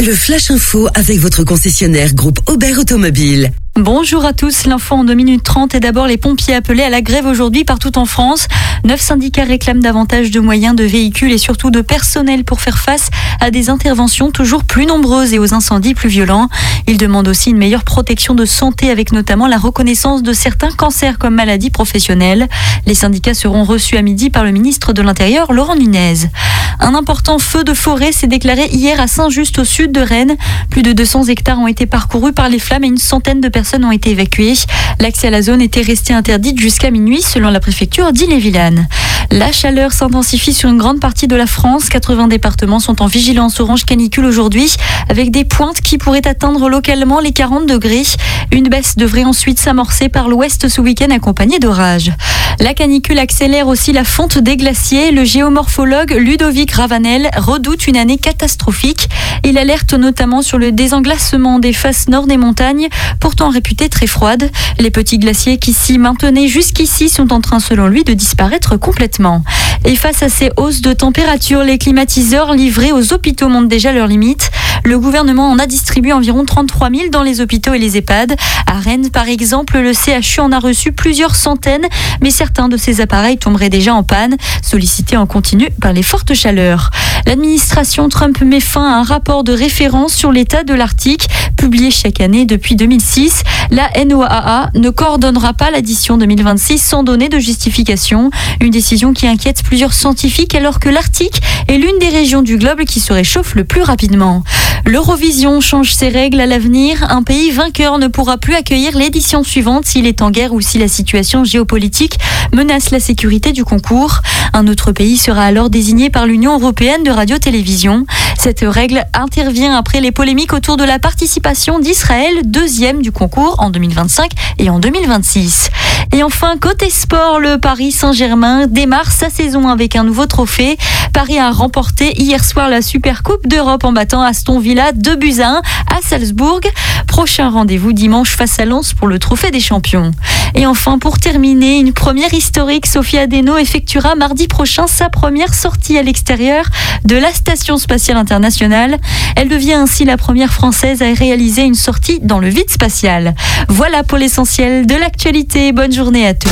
Le Flash Info avec votre concessionnaire groupe Aubert Automobile. Bonjour à tous, l'info en 2 minutes 30 et d'abord les pompiers appelés à la grève aujourd'hui partout en France. 9 syndicats réclament davantage de moyens, de véhicules et surtout de personnel pour faire face à des interventions toujours plus nombreuses et aux incendies plus violents. Ils demandent aussi une meilleure protection de santé avec notamment la reconnaissance de certains cancers comme maladies professionnelles. Les syndicats seront reçus à midi par le ministre de l'Intérieur, Laurent Nunez. Un important feu de forêt s'est déclaré hier à Saint-Just au sud de Rennes. Plus de 200 hectares ont été parcourus par les flammes et une centaine de personnes ont été évacuées. L'accès à la zone était resté interdit jusqu'à minuit selon la préfecture d'Ille-et-Vilaine. La chaleur s'intensifie sur une grande partie de la France. 80 départements sont en vigilance orange canicule aujourd'hui avec des pointes qui pourraient atteindre localement les 40 degrés. Une baisse devrait ensuite s'amorcer par l'ouest ce week-end accompagnée d'orages. La canicule accélère aussi la fonte des glaciers. Le géomorphologue Ludovic Ravanel redoute une année catastrophique. Il alerte notamment sur le désenglacement des faces nord des montagnes, pourtant réputées très froides. Les petits glaciers qui s'y maintenaient jusqu'ici sont en train, selon lui, de disparaître complètement. Et face à ces hausses de température, les climatiseurs livrés aux hôpitaux montrent déjà leurs limites. Le gouvernement en a distribué environ 33 000 dans les hôpitaux et les EHPAD. À Rennes, par exemple, le CHU en a reçu plusieurs centaines, mais certains de ces appareils tomberaient déjà en panne, sollicités en continu par les fortes chaleurs. L'administration Trump met fin à un rapport de référence sur l'état de l'Arctique, publié chaque année depuis 2006. La NOAA ne coordonnera pas l'addition 2026 sans donner de justification. Une décision qui inquiète plusieurs scientifiques alors que l'Arctique est l'une des régions du globe qui se réchauffe le plus rapidement. L'Eurovision change ses règles à l'avenir. Un pays vainqueur ne pourra plus accueillir l'édition suivante s'il est en guerre ou si la situation géopolitique menace la sécurité du concours. Un autre pays sera alors désigné par l'Union européenne de radio-télévision. Cette règle intervient après les polémiques autour de la participation d'Israël, deuxième du concours en 2025 et en 2026. Et enfin, côté sport, le Paris Saint-Germain démarre sa saison avec un nouveau trophée. Paris a remporté hier soir la Supercoupe d'Europe en battant Aston Villa 2-1 à Salzbourg. Prochain rendez-vous dimanche face à Lens pour le trophée des champions. Et enfin, pour terminer, une première historique, Sophie Adeno effectuera mardi prochain sa première sortie à l'extérieur de la Station Spatiale Internationale. Elle devient ainsi la première Française à réaliser une sortie dans le vide spatial. Voilà pour l'essentiel de l'actualité. Bonne journée à tous.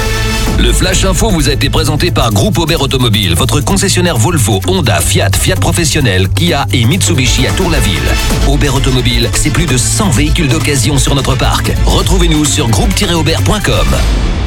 Le Flash Info vous a été présenté par Groupe Aubert Automobile, votre concessionnaire Volvo, Honda, Fiat, Fiat Professionnel, Kia et Mitsubishi à Tour-la-Ville. Aubert Automobile, c'est plus de 100 véhicules d'occasion sur notre parc. Retrouvez-nous sur groupe-aubert.com.